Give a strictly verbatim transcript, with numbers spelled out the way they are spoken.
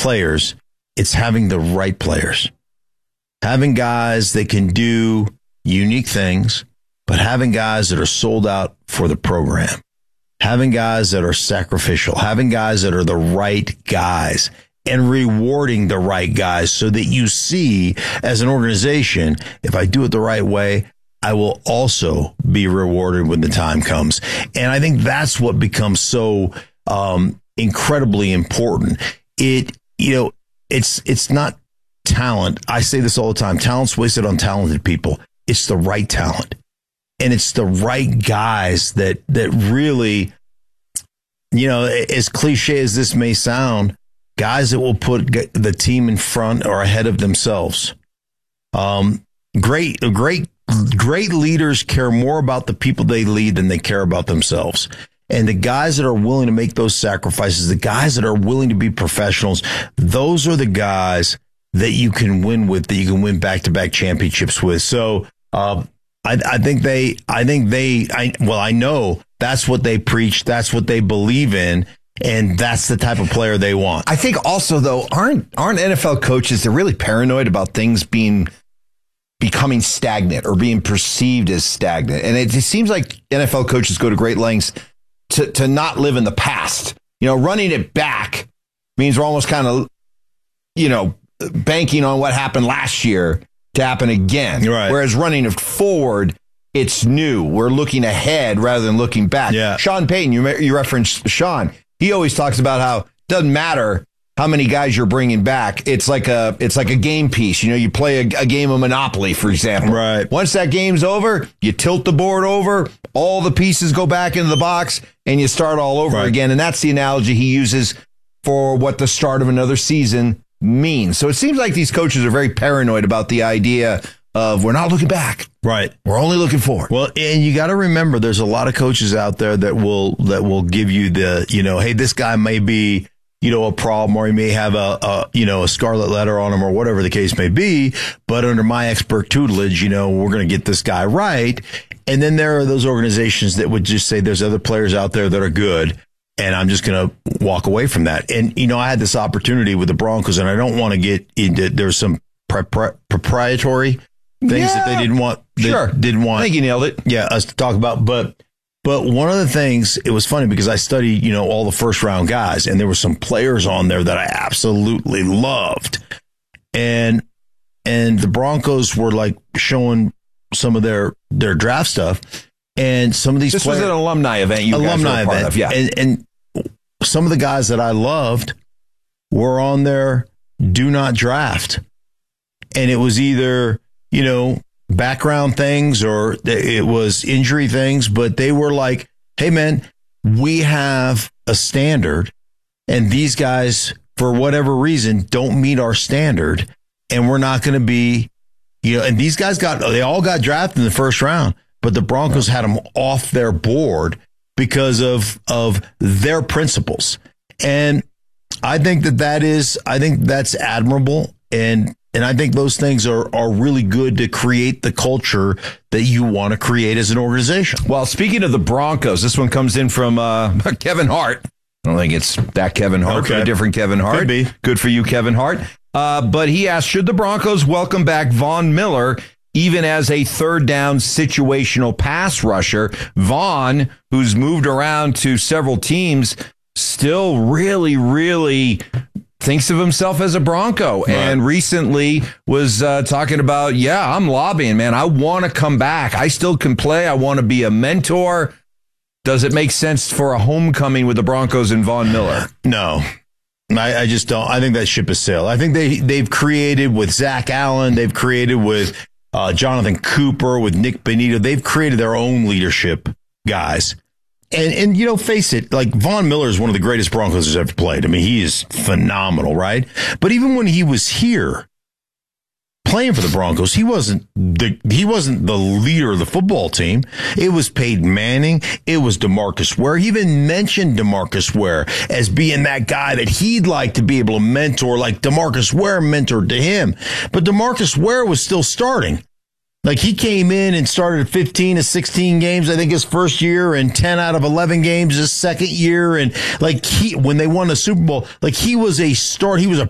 players, it's having the right players. Having guys that can do unique things, but having guys that are sold out for the program. Having guys that are sacrificial. Having guys that are the right guys. And rewarding the right guys so that you see, as an organization, if I do it the right way, I will also be rewarded when the time comes. And I think that's what becomes so um, incredibly important. It, you know, it's it's not talent. I say this all the time. Talent's wasted on talented people. It's the right talent. And it's the right guys that that really, you know, as cliche as this may sound, guys that will put the team in front or ahead of themselves. Um, great, great, great leaders care more about the people they lead than they care about themselves. And the guys that are willing to make those sacrifices, the guys that are willing to be professionals, those are the guys that you can win with, that you can win back-to-back championships with. So uh, I, I think they, I think they, I, well, I know that's what they preach. That's what they believe in. And that's the type of player they want. I think also, though, aren't aren't N F L coaches, they're really paranoid about things being becoming stagnant or being perceived as stagnant. And it just seems like N F L coaches go to great lengths to, to not live in the past. You know, running it back means we're almost kind of, you know, banking on what happened last year to happen again. Right. Whereas running it forward, it's new. We're looking ahead rather than looking back. Yeah. Sean Payton, you, you referenced Sean. He always talks about how it doesn't matter how many guys you're bringing back. It's like a it's like a game piece. You know, you play a, a game of Monopoly, for example. Right. Once that game's over, you tilt the board over, all the pieces go back into the box, and you start all over right. again. And that's the analogy he uses for what the start of another season means. So it seems like these coaches are very paranoid about the idea of we're not looking back. Right. We're only looking forward. Well, and you got to remember, there's a lot of coaches out there that will that will give you the, you know, hey, this guy may be, you know, a problem, or he may have a, a, you know, a scarlet letter on him, or whatever the case may be. But under my expert tutelage, you know, we're going to get this guy right. And then there are those organizations that would just say there's other players out there that are good, and I'm just going to walk away from that. And, you know, I had this opportunity with the Broncos, and I don't want to get into, there's some pre- pre- proprietary things yeah, that they didn't want. They sure. Didn't want. I think you nailed it. Yeah, us to talk about. But but one of the things, it was funny because I studied, you know, all the first round guys, and there were some players on there that I absolutely loved. And and the Broncos were like showing some of their their draft stuff. And some of these This players, was an alumni event you alumni guys were a part event. of, yeah. And and some of the guys that I loved were on their do not draft. And it was either, you know, background things or it was injury things, but they were like, hey, man, we have a standard, and these guys, for whatever reason, don't meet our standard, and we're not going to be, you know, and these guys got, they all got drafted in the first round, but the Broncos had them off their board because of, of their principles. And I think that that is, I think that's admirable. And, And I think those things are, are really good to create the culture that you want to create as an organization. Well, speaking of the Broncos, this one comes in from uh, Kevin Hart. I don't think it's that Kevin Hart, okay. but a different Kevin Hart. Could be. Good for you, Kevin Hart. Uh, but he asked, should the Broncos welcome back Von Miller even as a third down situational pass rusher? Von, who's moved around to several teams, still really, really thinks of himself as a Bronco, right. And recently was uh, talking about, yeah, I'm lobbying, man. I want to come back. I still can play. I want to be a mentor. Does it make sense for a homecoming with the Broncos and Von Miller? No, I, I just don't. I think that ship has sailed. I think they, they've created with Zach Allen, they've created with uh, Jonathan Cooper, with Nick Benito, they've created their own leadership guys. And, and you know, face it, like Von Miller is one of the greatest Broncos has ever played. I mean, he is phenomenal, right? But even when he was here playing for the Broncos, he wasn't the he wasn't the leader of the football team. It was Peyton Manning. It was DeMarcus Ware. He even mentioned DeMarcus Ware as being that guy that he'd like to be able to mentor, like DeMarcus Ware mentored to him. But DeMarcus Ware was still starting. Like, he came in and started fifteen to sixteen games, I think, his first year, and ten out of eleven games his second year. And, like, he, when they won the Super Bowl, like, he was a start. He was a